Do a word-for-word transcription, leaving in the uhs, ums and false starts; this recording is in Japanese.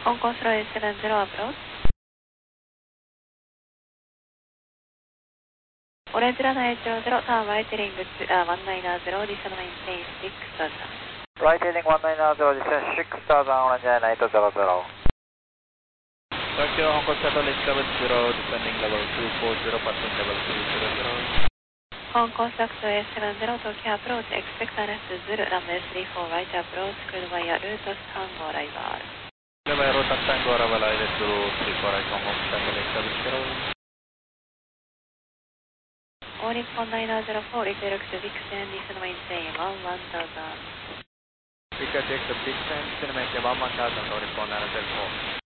香港スローエーセブンゼロアプローチ。オレンジラナエイチゼロ、ターンライテリングいちきゅうゼロ、ディスマインテインシックスターザン。 ライテリングいちきゅうゼロ、ディスシックスターザン、オレンジラナエイトゼロゼロ。 Tokyo Hong Kong Shuttle eight seven zero, descending level two four zero, passing level two zero zero. 香港スタクト エーセブンゼロ、東京アプローチ、エクスペクタレスズル、ランメースリーフォー、ライトアプローチ、クルバイヤ、ルートスタンゴ、ライバー。 Level Route Tango, arrival I L S zero three four, right Hong Kong Shuttle eight seven zero. All Nippon nine zero four, redirect to Vixen, descend maintain one one thousand. Redirect to Vixen, descend maintain one one thousand, All Nippon nine zero four.